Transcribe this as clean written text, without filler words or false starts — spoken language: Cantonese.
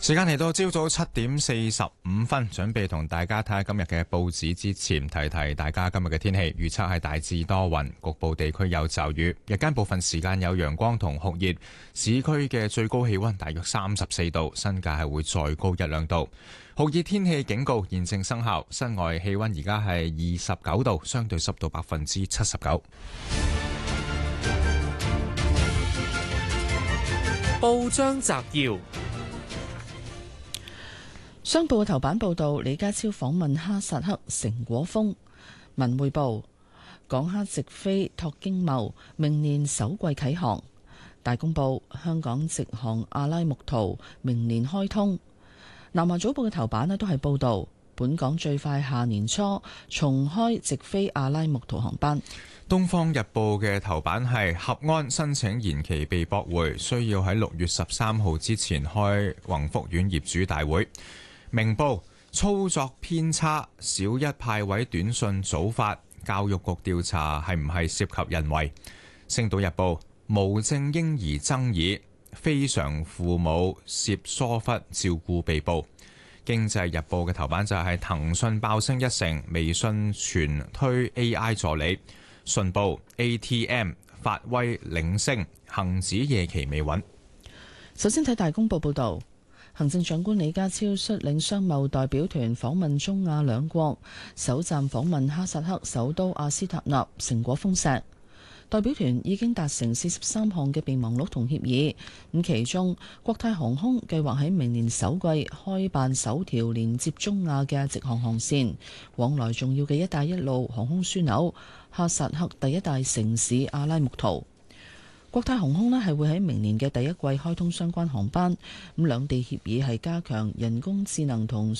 時間嚟到朝早7:45，準備同大家睇下今日嘅報紙之前，提提大家今日嘅天氣預測係大致多雲，局部地區有驟雨，日間部分時間有陽光同酷熱，市區嘅最高氣溫大約34度，新界係會再高1-2度。酷熱天氣警告現正生效，室外氣溫而家係29度，相對濕度79%。 報章摘要。 商報嘅頭版報道李家超訪問哈薩克成果豐。文匯報港哈直飛拓經貿，明年首季啟航。大公報香港直航阿拉木圖明年開通。南華早報嘅頭版都係報道本港最快下年初重開直飛阿拉木圖航班。 東方日報嘅頭版係合安申請延期被駁回，需要喺6月13號之前開宏福苑業主大會。明報操作偏差，小一派位短信早發，教育局調查係唔係涉及人為。星島日報無證嬰兒爭議，非常父母涉疏忽照顧被捕。經濟日報嘅頭版就係騰訊爆升1成，微信全推 AI 助理。信報 ATM 發威領升，恒指夜期未穩。 首先睇大公報報道。行政長官李家超率領商貿代表團訪問中亞兩國，首站訪問哈薩克首都阿斯塔納，成果豐碩。代表團已經達成43項嘅備忘錄同協議，咁其中國泰航空計劃喺明年首季開辦首條連接中亞嘅直航航線，往來重要嘅一帶一路航空樞紐哈薩克第一大城市阿拉木圖。國泰航空係會喺明年嘅第一季開通相關航班，咁兩地協議係加強人工智能同